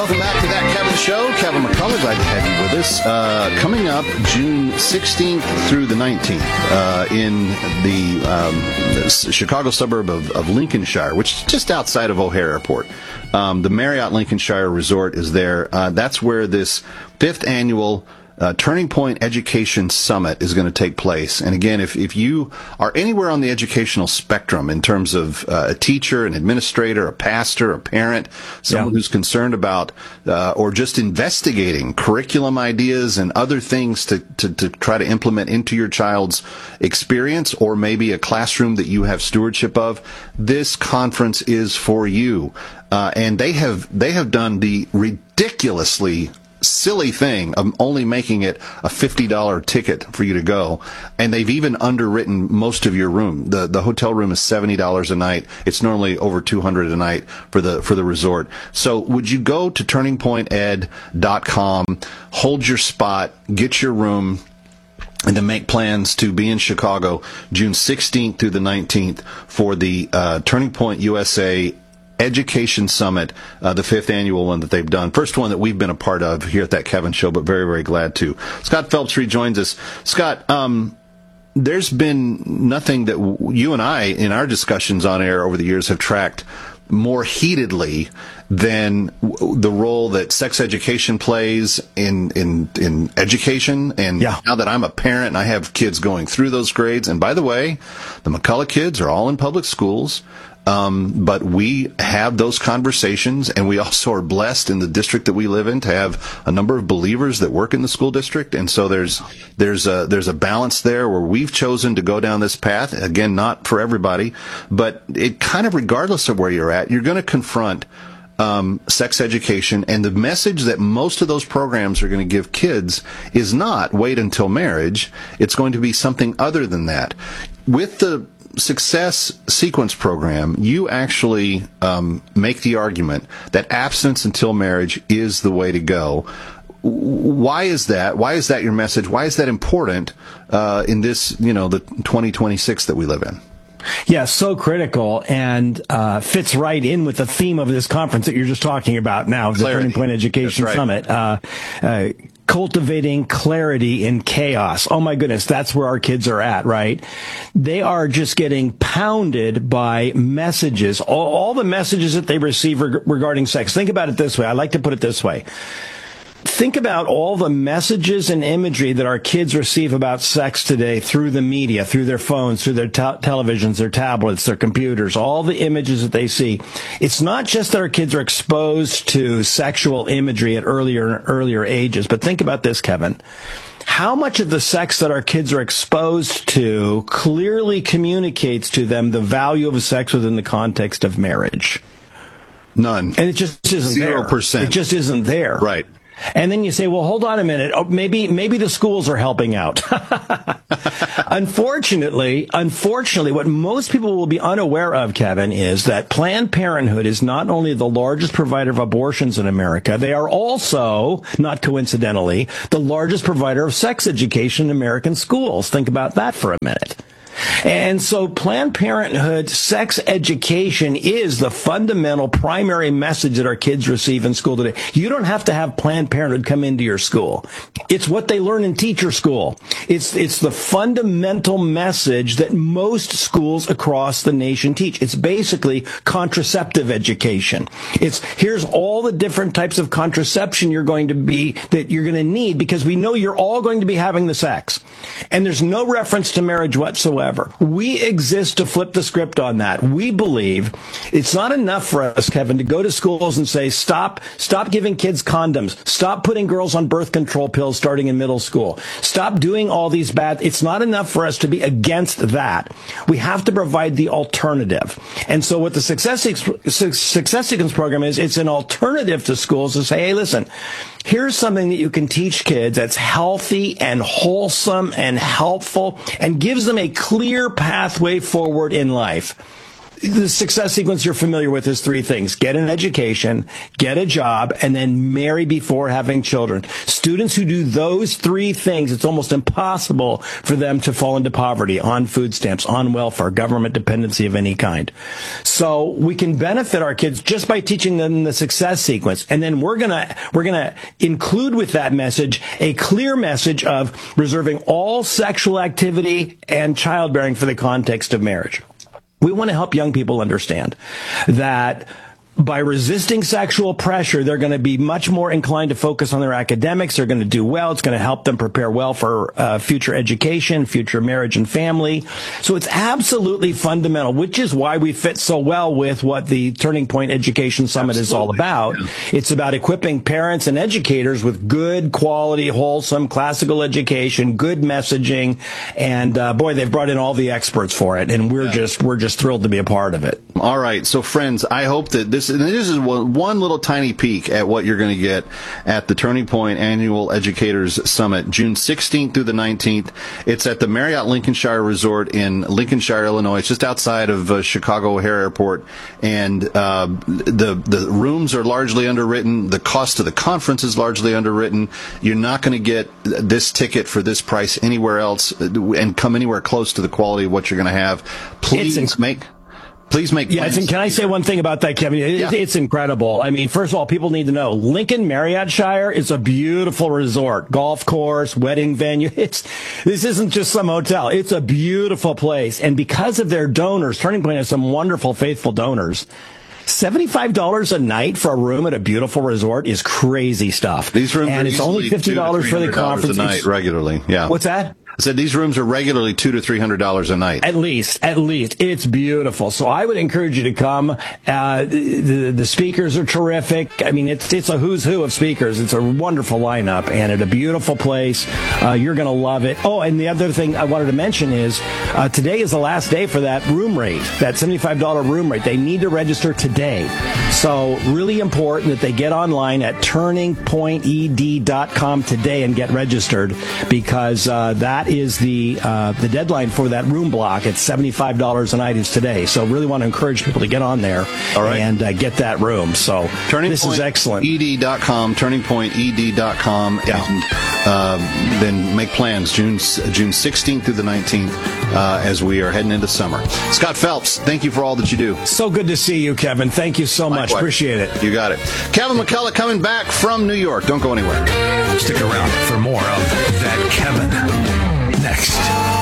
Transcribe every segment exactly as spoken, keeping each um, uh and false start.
Welcome back to That Kevin Show. Kevin McCullough, glad to have you with us. Uh, coming up June sixteenth through the nineteenth uh, in the, um, the Chicago suburb of, of Lincolnshire, which is just outside of O'Hare Airport. Um, the Marriott Lincolnshire Resort is there. Uh, that's where this fifth annual Uh, Turning Point Education Summit is going to take place. And again, if, if you are anywhere on the educational spectrum in terms of uh, a teacher, an administrator, a pastor, a parent, someone yeah. who's concerned about uh, or just investigating curriculum ideas and other things to, to, to try to implement into your child's experience, or maybe a classroom that you have stewardship of, this conference is for you. Uh, and they have they have done the ridiculously silly thing of only making it a fifty dollars ticket for you to go. And they've even underwritten most of your room. The the hotel room is seventy dollars a night. It's normally over two hundred dollars a night for the for the resort. So would you go to turning point ed dot com, hold your spot, get your room, and then make plans to be in Chicago June sixteenth through the nineteenth for the uh, Turning Point U S A Education Summit, uh, the fifth annual one that they've done. First one that we've been a part of here at That Kevin Show, but very, very glad to. Scott Phelps rejoins us. Scott, um, there's been nothing that w- you and I, in our discussions on air over the years, have tracked more heatedly than w- the role that sex education plays in in, in education. And yeah. now that I'm a parent and I have kids going through those grades, and by the way, the McCullough kids are all in public schools. Um, but we have those conversations, and we also are blessed in the district that we live in to have a number of believers that work in the school district. And so there's, there's a, there's a balance there where we've chosen to go down this path. Again, not for everybody, but it kind of, regardless of where you're at, you're going to confront Um, sex education, and the message that most of those programs are going to give kids is not wait until marriage. It's going to be something other than that. With the Success Sequence program, you actually um, make the argument that abstinence until marriage is the way to go. Why is that? Why is that your message? Why is that important uh, in this, you know, the twenty twenty-six that we live in? Yeah, so critical, and uh, fits right in with the theme of this conference that you're just talking about now, the Turning Point Education right. Summit. Uh, uh, cultivating clarity in chaos. Oh my goodness, that's where our kids are at, right? They are just getting pounded by messages, all, all the messages that they receive reg- regarding sex. Think about it this way. I like to put it this way. Think about all the messages and imagery that our kids receive about sex today through the media, through their phones, through their te- televisions, their tablets, their computers, all the images that they see. It's not just that our kids are exposed to sexual imagery at earlier and earlier ages, but think about this, Kevin. How much of the sex that our kids are exposed to clearly communicates to them the value of sex within the context of marriage? None. And it just isn't there. Zero percent. It just isn't there. Right. And then you say, well, hold on a minute. Oh, maybe, maybe the schools are helping out. Unfortunately, unfortunately, what most people will be unaware of, Kevin, is that Planned Parenthood is not only the largest provider of abortions in America, they are also, not coincidentally, the largest provider of sex education in American schools. Think about that for a minute. And so Planned Parenthood sex education is the fundamental primary message that our kids receive in school today. You don't have to have Planned Parenthood come into your school. It's what they learn in teacher school. It's, it's the fundamental message that most schools across the nation teach. It's basically contraceptive education. It's, here's all the different types of contraception you're going to be, that you're going to need, because we know you're all going to be having the sex. And there's no reference to marriage whatsoever. We exist to flip the script on that. We believe it's not enough for us, Kevin, to go to schools and say, stop, stop giving kids condoms. Stop putting girls on birth control pills starting in middle school. Stop doing all these bad. It's not enough for us to be against that. We have to provide the alternative. And so what the Success, Success Sequence program is, it's an alternative to schools to say, hey, listen, here's something that you can teach kids that's healthy and wholesome and helpful and gives them a clear pathway forward in life. the success sequence you're familiar with is three things. Get an education, get a job, and then marry before having children. Students who do those three things, it's almost impossible for them to fall into poverty, on food stamps, on welfare, government dependency of any kind. So we can benefit our kids just by teaching them the success sequence. And then we're gonna, we're gonna include with that message a clear message of reserving all sexual activity and childbearing for the context of marriage. We want to help young people understand that by resisting sexual pressure, they're going to be much more inclined to focus on their academics. They're going to do well. It's going to help them prepare well for uh, future education, future marriage and family. So it's absolutely fundamental, which is why we fit so well with what the Turning Point Education Summit absolutely. Is all about. Yeah. It's about equipping parents and educators with good, quality, wholesome, classical education, good messaging. And uh, boy, they've brought in all the experts for it. And we're yeah. just we're just thrilled to be a part of it. All right. So, friends, I hope that this And this is one, one little tiny peek at what you're going to get at the Turning Point Annual Educators Summit, June sixteenth through the nineteenth. It's at the Marriott Lincolnshire Resort in Lincolnshire, Illinois. It's just outside of uh, Chicago O'Hare Airport. And uh, the the rooms are largely underwritten. The cost of the conference is largely underwritten. You're not going to get this ticket for this price anywhere else and come anywhere close to the quality of what you're going to have. Please inc- make... Please make plans. Yeah, can I say one thing about that, Kevin? It, yeah. It's incredible. I mean, first of all, people need to know Lincoln Marriottshire is a beautiful resort, golf course, wedding venue. It's this isn't just some hotel. It's a beautiful place, and because of their donors, Turning Point has some wonderful, faithful donors. seventy-five dollars a night for a room at a beautiful resort is crazy stuff. These rooms and are it's only fifty dollars for the conference a night regularly. Yeah. What's that? I said these rooms are regularly two to three hundred dollars a night. At least, at least, it's beautiful. So I would encourage you to come. Uh, the the speakers are terrific. I mean, it's it's a who's who of speakers. It's a wonderful lineup, and at a beautiful place. Uh, you're going to love it. Oh, and the other thing I wanted to mention is uh, today is the last day for that room rate, that seventy-five dollars room rate. They need to register today. So really important that they get online at turning point e d dot com today and get registered, because uh, that is the uh, the deadline for that room block. It's seventy-five dollars a night is today. So really want to encourage people to get on there All right. and uh, get that room. So Turning this Point is excellent. E D dot com, turning point e d dot com, yeah. and uh, then make plans June June sixteenth through the nineteenth uh, as we are heading into summer. Scott Phelps, thank you for all that you do. So good to see you, Kevin. Thank you so Likewise. much. Appreciate it. You got it. Kevin McCullough coming back from New York. Don't go anywhere. Stick around for more of That Kevin. Next.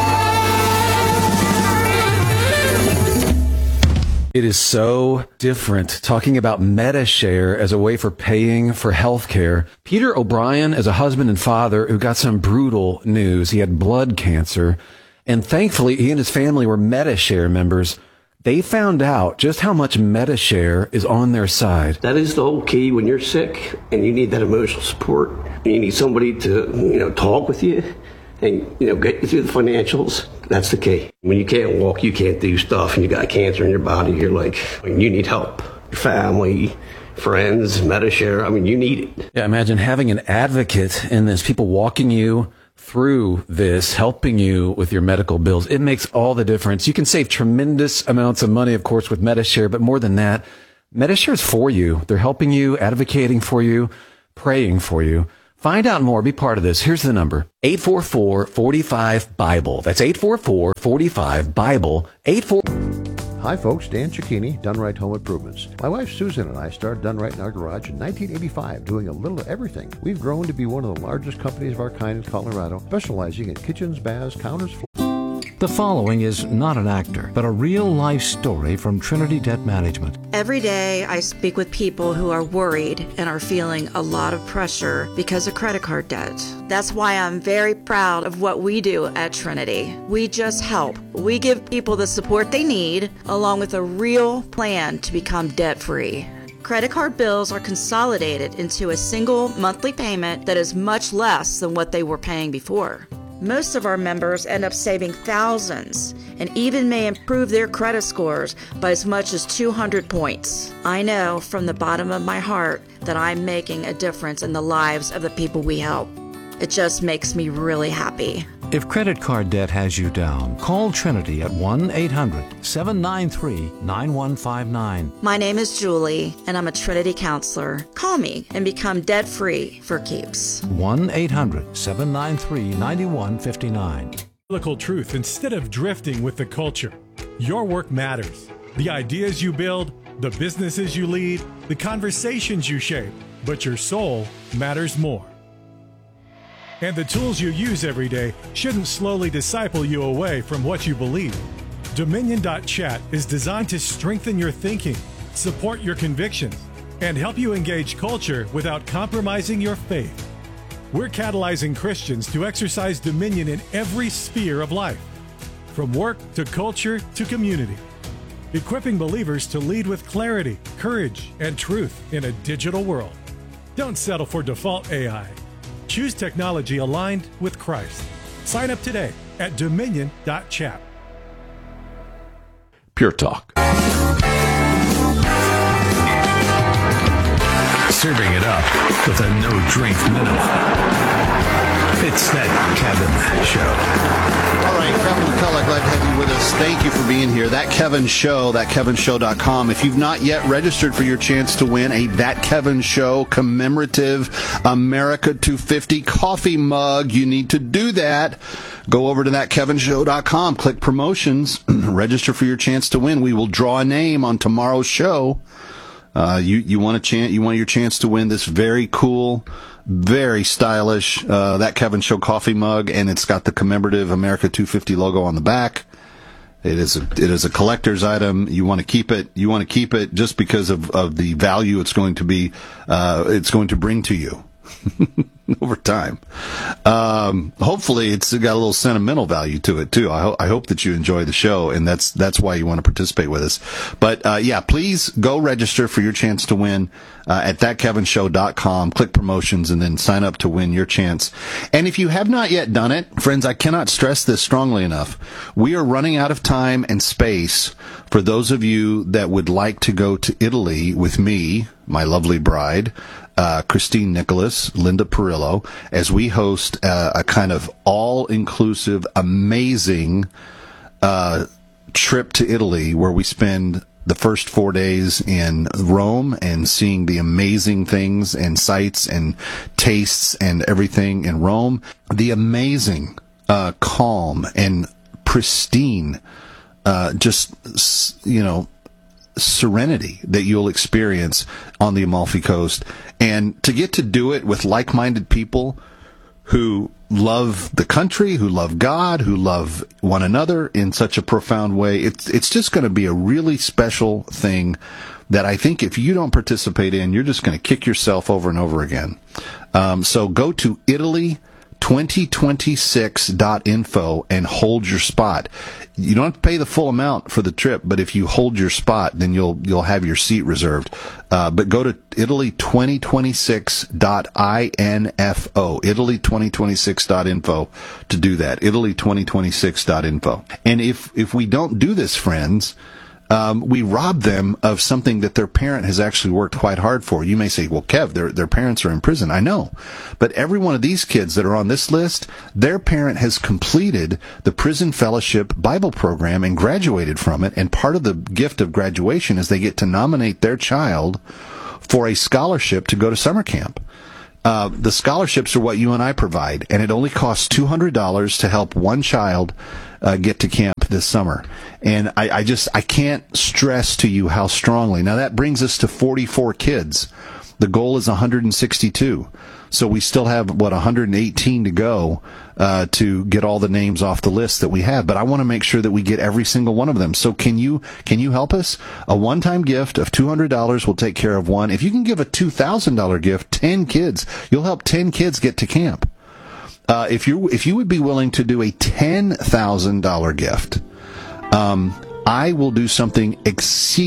It is so different talking about MediShare as a way for paying for healthcare. Peter O'Brien is a husband and father who got some brutal news. He had blood cancer, and thankfully he and his family were MediShare members. They found out just how much MediShare is on their side. That is the whole key when you're sick and you need that emotional support. You need somebody to, you know, talk with you and, you know, get you through the financials. That's the key. When you can't walk, you can't do stuff, and you got cancer in your body, you're like, you need help. Your family, friends, MediShare, I mean, you need it. Yeah, imagine having an advocate in this, people walking you through this, helping you with your medical bills. It makes all the difference. You can save tremendous amounts of money, of course, with MediShare, but more than that, MediShare is for you. They're helping you, advocating for you, praying for you. Find out more. Be part of this. Here's the number. eight four four, four five, BIBLE. That's eight four four, four five, BIBLE. eight four. Hi folks, Dan Cicchini, Done Right Home Improvements. My wife Susan and I started Done Right in our garage in nineteen eighty-five, doing a little of everything. We've grown to be one of the largest companies of our kind in Colorado, specializing in kitchens, baths, counters, floors. The following is not an actor, but a real-life story from Trinity Debt Management. Every day I speak with people who are worried and are feeling a lot of pressure because of credit card debt. That's why I'm very proud of what we do at Trinity. We just help. We give people the support they need, along with a real plan to become debt-free. Credit card bills are consolidated into a single monthly payment that is much less than what they were paying before. Most of our members end up saving thousands and even may improve their credit scores by as much as two hundred points. I know from the bottom of my heart that I'm making a difference in the lives of the people we help. It just makes me really happy. If credit card debt has you down, call Trinity at one eight hundred seven nine three nine one five nine. My name is Julie, and I'm a Trinity counselor. Call me and become debt-free for keeps. one eight hundred seven nine three nine one five nine. Biblical truth instead of drifting with the culture. Your work matters. The ideas you build, the businesses you lead, the conversations you shape, but your soul matters more. And the tools you use every day shouldn't slowly disciple you away from what you believe. Dominion dot chat is designed to strengthen your thinking, support your convictions, and help you engage culture without compromising your faith. We're catalyzing Christians to exercise dominion in every sphere of life, from work to culture to community, equipping believers to lead with clarity, courage, and truth in a digital world. Don't settle for default A I. Choose technology aligned with Christ. Sign up today at Dominion dot chat. Pure Talk. Serving it up with a no-drink minimum. It's that Kevin Show. All right, Kevin McCullough, glad to have you with us. Thank you for being here. That Kevin Show, that kevin show dot com. If you've not yet registered for your chance to win a That Kevin Show commemorative America two fifty coffee mug, you need to do that. Go over to that kevin show dot com, click promotions, register for your chance to win. We will draw a name on tomorrow's show. Uh, you, you want a chance, you want your chance to win this very cool, very stylish, uh, That Kevin Show coffee mug, and it's got the commemorative America two fifty logo on the back. It is a, it is a collector's item. You want to keep it, you want to keep it just because of, of the value it's going to be, uh, it's going to bring to you over time. Um, hopefully it's got a little sentimental value to it too. I, ho- I hope that you enjoy the show, and that's that's why you want to participate with us. But uh, yeah, please go register for your chance to win uh, at that kevin show dot com. Click promotions and then sign up to win your chance. And if you have not yet done it, friends, I cannot stress this strongly enough. We are running out of time and space for those of you that would like to go to Italy with me, my lovely bride, Uh, Christine Nicholas, Linda Perillo, as we host uh, a kind of all-inclusive, amazing uh, trip to Italy where we spend the first four days in Rome and seeing the amazing things and sights and tastes and everything in Rome. The amazing, uh, calm and pristine, uh, just, you know, serenity that you'll experience on the Amalfi Coast. And to get to do it with like-minded people who love the country, who love God, who love one another in such a profound way, it's it's just going to be a really special thing that I think if you don't participate in, you're just going to kick yourself over and over again. Um, so go to Italy twenty twenty-six dot info and hold your spot. You don't have to pay the full amount for the trip, but if you hold your spot, then you'll you'll have your seat reserved. Uh, but go to Italy twenty twenty-six dot info, Italy twenty twenty-six dot info to do that. Italy twenty twenty-six dot info. And if if we don't do this, friends, Um, we rob them of something that their parent has actually worked quite hard for. You may say, well, Kev, their, their parents are in prison. I know. But every one of these kids that are on this list, their parent has completed the Prison Fellowship Bible program and graduated from it. And part of the gift of graduation is they get to nominate their child for a scholarship to go to summer camp. Uh, the scholarships are what you and I provide, and it only costs two hundred dollars to help one child uh, get to camp this summer. And I, I just, I can't stress to you how strongly. Now that brings us to forty-four kids. The goal is one hundred sixty-two. So we still have, what, one hundred eighteen to go uh, to get all the names off the list that we have. But I want to make sure that we get every single one of them. So can you can you help us? A one-time gift of two hundred dollars will take care of one. If you can give a two thousand dollars gift, ten kids, you'll help ten kids get to camp. Uh, if you if you would be willing to do a ten thousand dollars gift, um, I will do something exceedingly